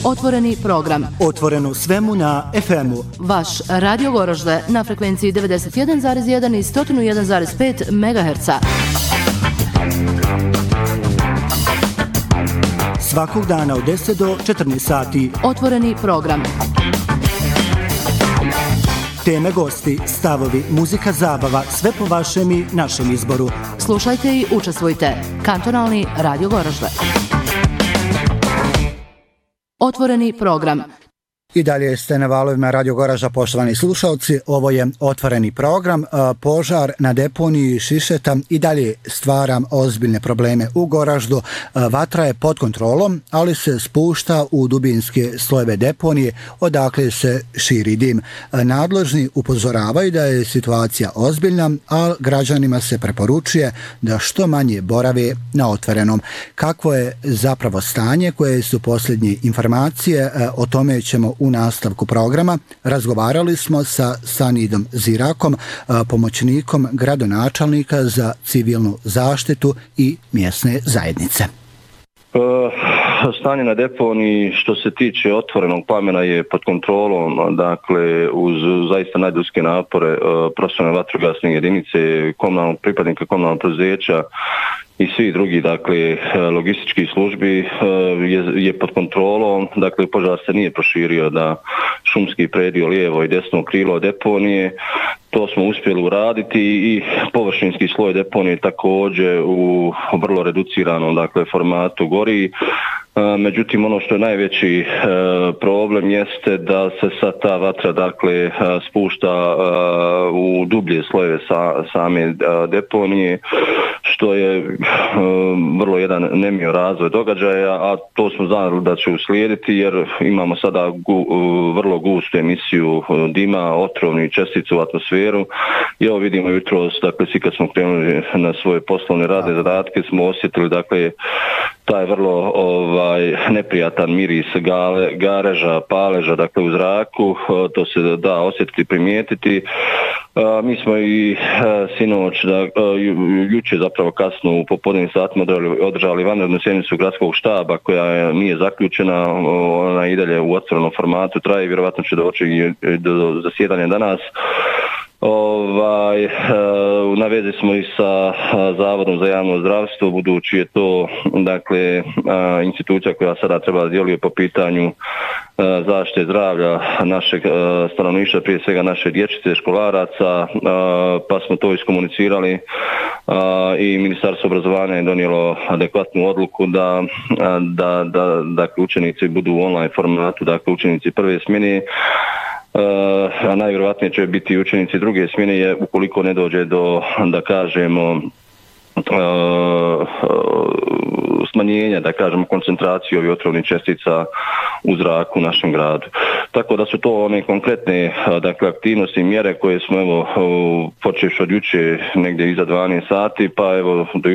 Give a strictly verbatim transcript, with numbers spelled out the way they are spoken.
Otvoreni program. Otvoreno svemu na ef emu. Vaš Radio Goražde na frekvenciji devedeset jedan zarez jedan i sto jedan zarez pet megaherca. Svakog dana od deset do četrnaest sati. Otvoreni program. Teme, gosti, stavovi, muzika, zabava, sve po vašem i našem izboru. Slušajte i učestvujte. Kantonalni Radio Goražde. Otvoreni program. I dalje ste na valovima Radio Goražda, poštovani slušalci. Ovo je otvoreni program. Požar na deponiji Šišeta i dalje stvara ozbiljne probleme u Goraždu. Vatra je pod kontrolom, ali se spušta u dubinske slojeve deponije, odakle se širi dim. Nadležni upozoravaju da je situacija ozbiljna, a građanima se preporučuje da što manje borave na otvorenom. Kakvo je zapravo stanje, koje su posljednje informacije, o tome ćemo u nastavku programa. Razgovarali smo sa Sanidom Zirakom, pomoćnikom gradonačelnika za civilnu zaštitu i mjesne zajednice. Stanje na deponiji što se tiče otvorenog plamena je pod kontrolom, dakle uz zaista najduske napore profesionalne vatrogasne jedinice, komunalnog pripadnika komunalnog preduzeća i svi drugi, dakle, logistički službi je, je pod kontrolom. Dakle, požar se nije proširio da šumski predio lijevo i desno krilo deponije. To smo uspjeli uraditi i površinski sloj deponije također u vrlo reduciranom, dakle, formatu gori. Međutim, ono što je najveći e, problem jeste da se sad ta vatra, dakle, spušta e, u dublje slojeve sa, same e, deponije, što je e, vrlo jedan nemio razvoj događaja, a to smo znali da će uslijediti jer imamo sada gu, vrlo gustu emisiju dima, otrovnih čestica u atmosferu. I evo vidimo jutros, dakle, svi kad smo krenuli na svoje poslovne rade, zadatke, smo osjetili, dakle, taj vrlo ovaj, neprijatan miris gale, gareža, paleža, dakle, u zraku, to se da osjetiti, primijetiti. A, mi smo i a, sinoć, da, a, juče zapravo kasno u popodnevnim satima održali, održali vanrednu sjednicu gradskog štaba koja je, nije zaključena, ona i dalje u otvorenom formatu traje, vjerovatno će doći i do zasjedanja danas. Ovaj, na vezi smo i sa Zavodom za javno zdravstvo, budući je to, dakle, institucija koja sada treba djeluje po pitanju zaštite zdravlja našeg stanovništva, prije svega naše dječice, školaraca, pa smo to iskomunicirali i Ministarstvo obrazovanja je donijelo adekvatnu odluku da, da, da, dakle, učenici budu u online formatu, dakle, učenici prve smjene, a najvjerojatnije će biti učenici druge smjene je ukoliko ne dođe do, da kažemo, smanjenja, da kažemo, koncentracije ovih otrovnih čestica u zraku u našem gradu. Tako da su to one konkretne, dakle, aktivnosti i mjere koje smo, evo, počeš od juče negdje iza dvanaest sati, pa evo do